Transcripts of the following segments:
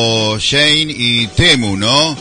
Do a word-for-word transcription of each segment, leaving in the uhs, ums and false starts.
Shein y Temu, ¿no?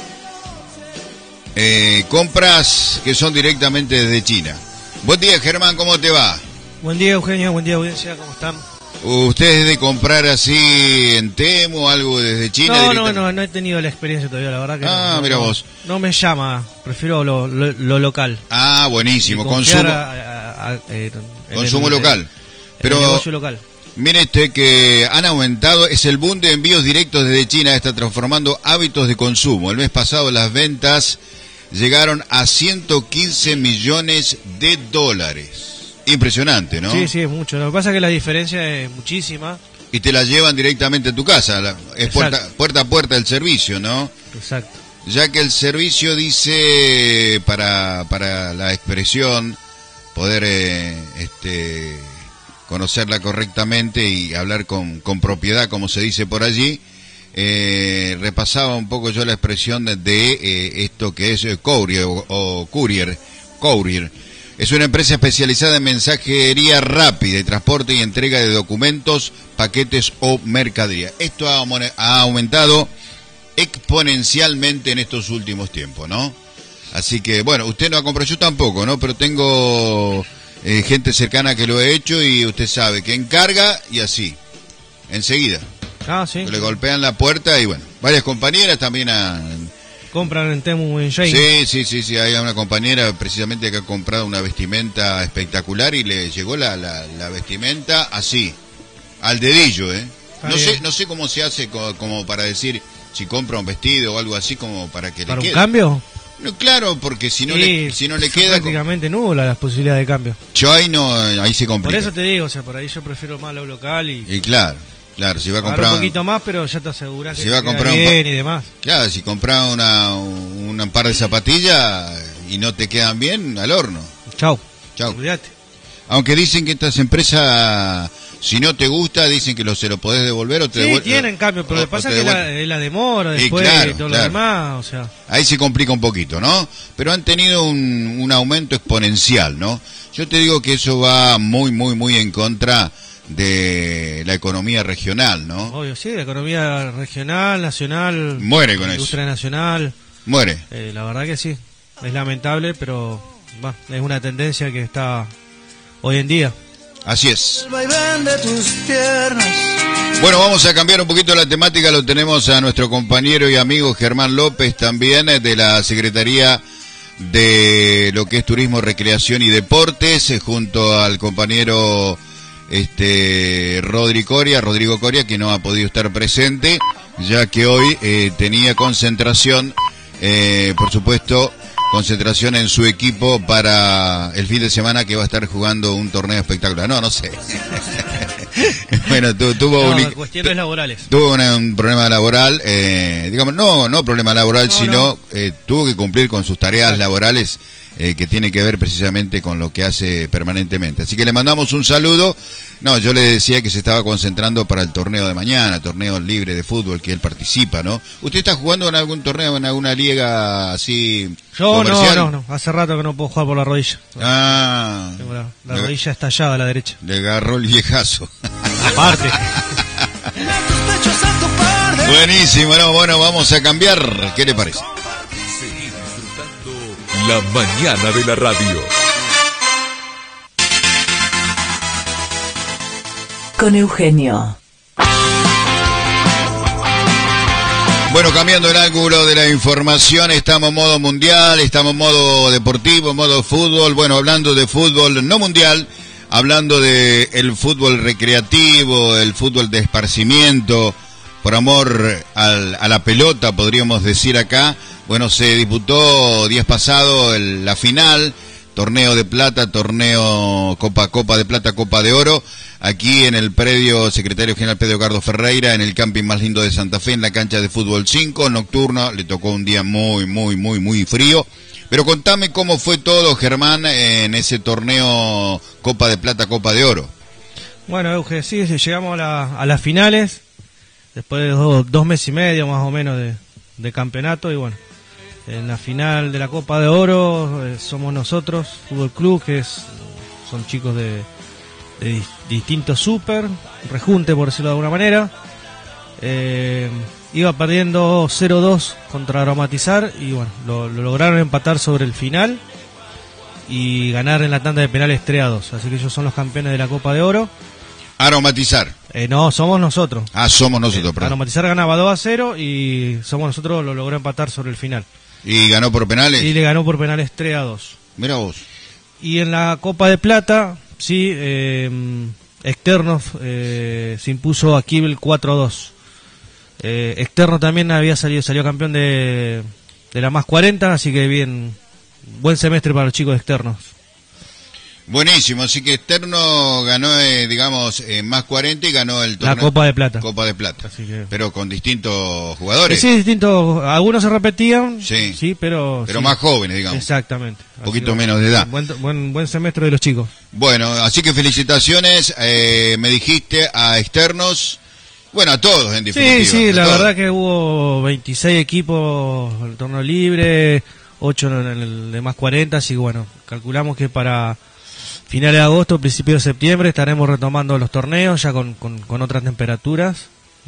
Eh, compras que son directamente desde China. Buen día, Germán, ¿cómo te va? Buen día, Eugenio, buen día, audiencia, ¿cómo están? ¿Ustedes de comprar así en Temu, algo desde China? No, no, no, no he tenido la experiencia todavía, la verdad que Ah, no, mira no, vos. No me llama, prefiero lo, lo, lo local. Ah, buenísimo, Y confiar consumo, a- a- a- eh, en consumo el- local. en Pero el negocio local. mire este que han aumentado, es el boom de envíos directos desde China, está transformando hábitos de consumo. El mes pasado las ventas llegaron a ciento quince millones de dólares. Impresionante, ¿no? Sí, sí, es mucho. Lo que pasa es que la diferencia es muchísima. Y te la llevan directamente a tu casa, la- es puerta, Exacto. puerta a puerta el servicio, ¿no? Exacto. Ya que el servicio dice, para, para la expresión, poder eh, este, conocerla correctamente y hablar con, con propiedad, como se dice por allí, eh, repasaba un poco yo la expresión de, de eh, esto que es eh, courier o, o courier, courier. Es una empresa especializada en mensajería rápida y transporte y entrega de documentos, paquetes o mercadería. Esto ha, aumone- ha aumentado exponencialmente en estos últimos tiempos, ¿no? Así que, bueno, usted no ha comprado, yo tampoco, ¿no? Pero tengo eh, gente cercana que lo he hecho y usted sabe que encarga y así, enseguida. Ah, sí. Le golpean la puerta y bueno, varias compañeras también han... Compran en Temu y en Shein. Sí, sí, sí, sí, hay una compañera precisamente que ha comprado una vestimenta espectacular y le llegó la, la, la vestimenta así, al dedillo, ¿eh? Está No sé, bien. no sé cómo se hace co- como para decir si compra un vestido o algo así como para que ¿Para le un quede. cambio? No, claro, porque si no Sí, le si no le son queda, prácticamente nula las posibilidades de cambio. yo ahí no, ahí se complica. Por eso te digo, o sea, por ahí yo prefiero más lo local y Y claro, claro, si va a pagar comprar un poquito más, pero ya te aseguras que Si va a te queda comprar un bien pa- y demás. Claro, si compras una un par de zapatillas y no te quedan bien, al horno. Chau. Chau. Olvídate. Aunque dicen que estas empresas, si no te gusta, dicen que lo, se lo podés devolver o te Sí, devuel- tienen cambio, pero o- lo que o pasa te es que la, devuelven. es la demora Y después claro, y todo claro. lo demás, o sea. Ahí se complica un poquito, ¿no? Pero han tenido un, un aumento exponencial, ¿no? Yo te digo que eso va muy, muy, muy en contra de la economía regional, ¿no? Obvio, sí, la economía regional, nacional, Muere con eso. industria nacional, Muere. eh, la verdad que sí, es lamentable, pero bah, es una tendencia que está hoy en día. Así es. El vaivén de tus piernas. Bueno, vamos a cambiar un poquito la temática. Lo tenemos a nuestro compañero y amigo Germán López, también eh, de la Secretaría de lo que es Turismo, Recreación y Deportes, eh, junto al compañero este Rodrigo Coria, Rodrigo Coria, que no ha podido estar presente, ya que hoy eh, tenía concentración, eh, por supuesto, concentración en su equipo para el fin de semana que va a estar jugando un torneo espectacular. No, no sé. Bueno, tu, tuvo No, un, cuestiones laborales. tuvo una- un problema laboral, eh, digamos, no, no problema laboral, No, sino no. eh, tuvo que cumplir con sus tareas laborales eh, que tiene que ver precisamente con lo que hace permanentemente. Así que le mandamos un saludo. No, yo le decía que se estaba concentrando para el torneo de mañana, torneo libre de fútbol que él participa, ¿no? ¿Usted está jugando en algún torneo, en alguna liga así Yo no, comercial? no, no, hace rato que no puedo jugar por la rodilla. Ah, Tengo la, la le- rodilla estallada a la derecha. le agarró el viejazo. Aparte. Tus pechos a tu par de Buenísimo, no, bueno, vamos a cambiar. ¿Qué le parece? Seguir disfrutando la mañana de la radio. Con Eugenio. Bueno, cambiando el ángulo de la información, estamos en modo mundial, estamos en modo deportivo, en modo fútbol. Bueno, hablando de fútbol no mundial, hablando de el fútbol recreativo, el fútbol de esparcimiento, por amor al, a la pelota, podríamos decir acá. Bueno, se disputó días pasados el- la final, torneo de plata, torneo Copa, Copa de Plata, Copa de Oro, aquí en el predio Secretario General Pedro Cardo Ferreira, en el camping más lindo de Santa Fe, en la cancha de fútbol cinco, nocturno, le tocó un día muy, muy, muy, muy frío. Pero contame cómo fue todo, Germán, en ese torneo Copa de Plata, Copa de Oro. Bueno, Euge, sí, llegamos a, la- a las finales, después de dos, dos meses y medio más o menos de, de campeonato, y bueno, en la final de la Copa de Oro eh, somos nosotros, Fútbol Club, que es, son chicos de, de dis- distintos super, rejunte por decirlo de alguna manera. Eh, Iba perdiendo cero dos contra Aromatizar y bueno, lo, lo lograron empatar sobre el final y ganar en la tanda de penales tres a dos. Así que ellos son los campeones de la Copa de Oro. Aromatizar. Eh, no, somos nosotros. Ah, somos nosotros, eh, perdón. Aromatizar ganaba dos a cero y somos nosotros, lo logró empatar sobre el final. ¿Y ganó por penales? Y le ganó por penales tres a dos. Mira vos. Y en la Copa de Plata, sí, eh, Externos eh, se impuso a Kibel cuatro a dos. Eh, Externo también había salido, salió campeón de, de la más cuarenta, así que bien, buen semestre para los chicos de Externos. Buenísimo, así que Externo ganó, eh, digamos, eh, más cuarenta y ganó el torneo. La Copa de Plata. Copa de Plata. Así que... Pero con distintos jugadores. Sí, distintos, algunos se repetían, sí, sí pero... Pero sí. más jóvenes, digamos. Exactamente. Un poquito menos de edad. Buen, buen, buen semestre de los chicos. Bueno, así que felicitaciones, eh, me dijiste a Externos, bueno, a todos en definitiva. Sí, sí, la todos. verdad que hubo veintiséis equipos en el torneo libre, ocho en el de más cuarenta, así que bueno, calculamos que para finales de agosto, principios de septiembre estaremos retomando los torneos ya con, con, con otras temperaturas,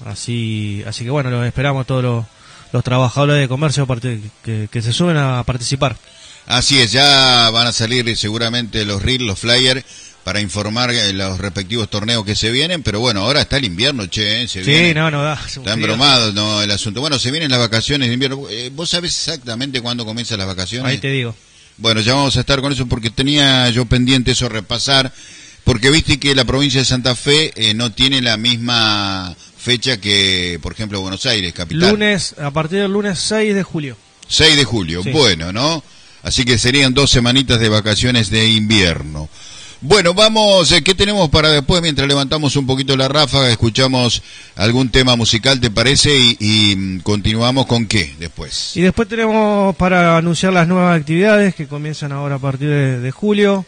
así así que bueno, los esperamos todos los, los trabajadores de comercio que, que se suben a participar. Así es, ya van a salir seguramente los reels, los flyers para informar los respectivos torneos que se vienen, pero bueno, ahora está el invierno, che, ¿eh? Se sí, viene, no, no da. Está embromado, no, el asunto. Bueno, se vienen las vacaciones de invierno. Eh, ¿Vos sabés exactamente cuándo comienzan las vacaciones? Ahí te digo. Bueno, ya vamos a estar con eso porque tenía yo pendiente eso repasar, porque viste que la provincia de Santa Fe eh, no tiene la misma fecha que, por ejemplo, Buenos Aires, capital. Lunes, a partir del lunes seis de julio. seis de julio, sí. Bueno, ¿no? Así que serían dos semanitas de vacaciones de invierno. Bueno, vamos, eh, ¿qué tenemos para después? Mientras levantamos un poquito la ráfaga, escuchamos algún tema musical, ¿te parece? Y, y continuamos con qué después. Y después tenemos para anunciar las nuevas actividades que comienzan ahora a partir de, de julio.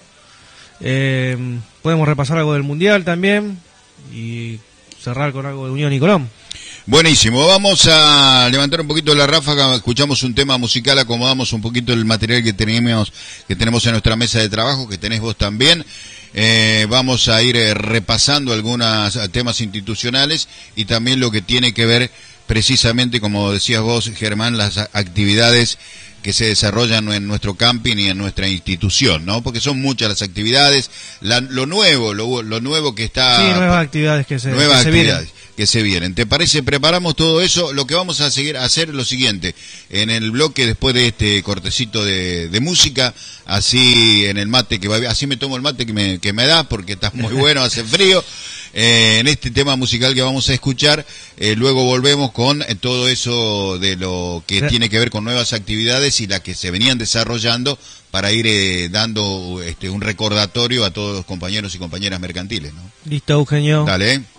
Eh, podemos repasar algo del Mundial también y cerrar con algo de Unión y Colón. Buenísimo, vamos a levantar un poquito la ráfaga, escuchamos un tema musical, acomodamos un poquito el material que tenemos, que tenemos en nuestra mesa de trabajo, que tenés vos también. Eh, vamos a ir eh, repasando algunos temas institucionales y también lo que tiene que ver precisamente, como decías vos, Germán, las actividades que se desarrollan en nuestro camping y en nuestra institución, ¿no? Porque son muchas las actividades, la, lo nuevo, lo, lo nuevo que está... Sí, nuevas actividades que se, nuevas que se actividades. vienen. que se vienen. ¿Te parece? Preparamos todo eso. Lo que vamos a seguir a hacer es lo siguiente. En el bloque, después de este cortecito de, de música, así en el mate que va, así me tomo el mate que me, que me da, porque está muy bueno, hace frío. Eh, en este tema musical que vamos a escuchar, eh, luego volvemos con eh, todo eso de lo que sí. tiene que ver con nuevas actividades y las que se venían desarrollando para ir eh, dando este, un recordatorio a todos los compañeros y compañeras mercantiles, ¿no? Listo, Eugenio. Dale.